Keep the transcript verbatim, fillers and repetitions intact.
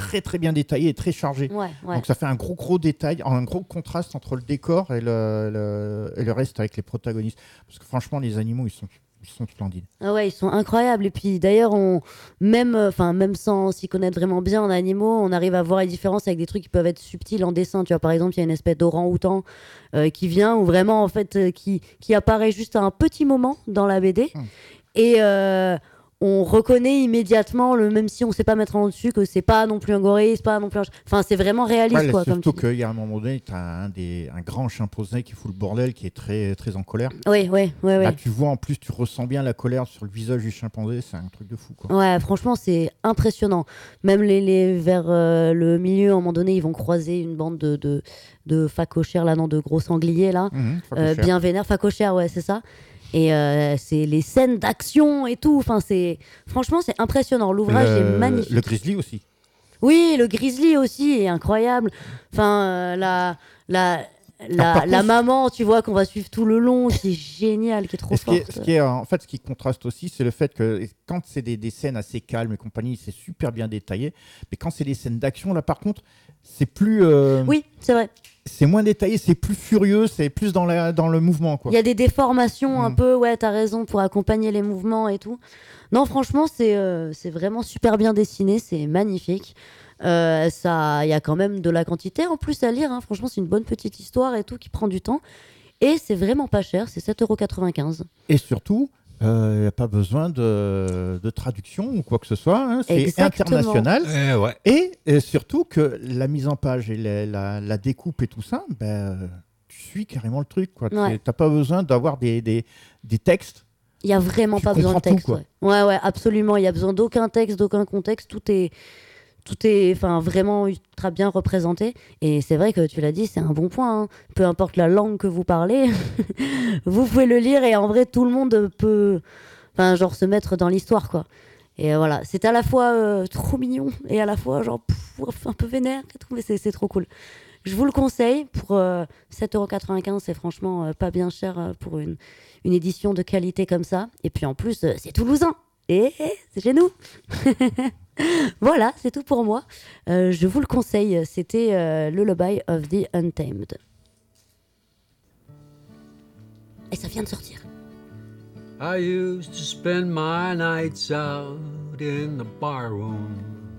très très bien détaillé et très chargé. Ouais, ouais. Donc ça fait un gros gros détail, un gros contraste entre le décor et le, le, et le reste avec les protagonistes. Parce que franchement, les animaux, ils sont, ils sont splendides. Ah ouais, ils sont incroyables. Et puis d'ailleurs, on même, enfin même sans s'y connaître vraiment bien en animaux, on arrive à voir les différences avec des trucs qui peuvent être subtils en dessin. Tu vois, par exemple, il y a une espèce d'orang-outan euh, qui vient ou vraiment en fait euh, qui qui apparaît juste à un petit moment dans la B D. Hum. Et euh, on reconnaît immédiatement, le, même si on ne sait pas mettre en dessus, que c'est pas non plus un gorille, c'est pas non plus un... Enfin, c'est vraiment réaliste, Ouais, quoi. Comme surtout tu dis. qu'il y a un moment donné, tu as un, des, un grand chimpanzé qui fout le bordel, qui est très, très en colère. Oui, oui, oui, Là, oui. tu vois, en plus, tu ressens bien la colère sur le visage du chimpanzé. C'est un truc de fou, quoi. Ouais, franchement, c'est impressionnant. Même les, les vers euh, le milieu, à un moment donné, ils vont croiser une bande de, de, de facochères, là, non, de gros sangliers, là. Mmh, Euh, bien vénères, facochères, ouais, c'est ça. Et euh, c'est les scènes d'action et tout. Enfin, c'est... Franchement, c'est impressionnant. L'ouvrage le, est magnifique. Le grizzly aussi. Oui, le grizzly aussi est incroyable. Enfin, euh, la, la, la, par la contre- maman, tu vois, qu'on va suivre tout le long, qui est géniale, qui est trop Et ce qui forte. est, ce qui est, en fait, ce qui contraste aussi, c'est le fait que quand c'est des, des scènes assez calmes et compagnie, c'est super bien détaillé. Mais quand c'est des scènes d'action, là, par contre, c'est plus, euh, Oui, c'est vrai. c'est moins détaillé, c'est plus furieux, c'est plus dans, la, dans le mouvement, quoi. Il y a des déformations un Mm. peu, ouais, t'as raison, pour accompagner les mouvements et tout. Non, franchement, c'est euh, c'est vraiment super bien dessiné, c'est magnifique. Euh, ça, il y a quand même de la quantité en plus à lire, hein. Franchement, c'est une bonne petite histoire et tout qui prend du temps. Et c'est vraiment pas cher, c'est sept euros quatre-vingt-quinze. Et surtout, il n'y a pas besoin de, de traduction ou quoi que ce soit. Hein. C'est Exactement. international. Eh ouais. Et, et surtout que la mise en page et la, la, la découpe et tout ça, ben, tu suis carrément le truc. Tu Ouais. n'as pas besoin d'avoir des, des, des textes. Il y a vraiment Tu pas besoin de comprends tout, texte. quoi. ouais. ouais, ouais, absolument. Il y a besoin d'aucun texte, d'aucun contexte. Tout est, tout est, enfin, vraiment ultra bien représenté. Et c'est vrai que tu l'as dit, c'est un bon point. Hein. Peu importe la langue que vous parlez, vous pouvez le lire et en vrai, tout le monde peut, enfin, genre se mettre dans l'histoire, quoi. Et euh, voilà, c'est à la fois euh, trop mignon et à la fois genre pff, un peu vénère et tout, mais c'est, c'est trop cool. Je vous le conseille pour euh, sept euros quatre-vingt-quinze, c'est franchement euh, pas bien cher euh, pour une, une édition de qualité comme ça. Et puis en plus, euh, c'est toulousain. Et c'est chez nous. Voilà, c'est tout pour moi. Euh, je vous le conseille, c'était euh, Lullaby of the Untamed. Et ça vient de sortir. I used to spend my nights out in the bar room,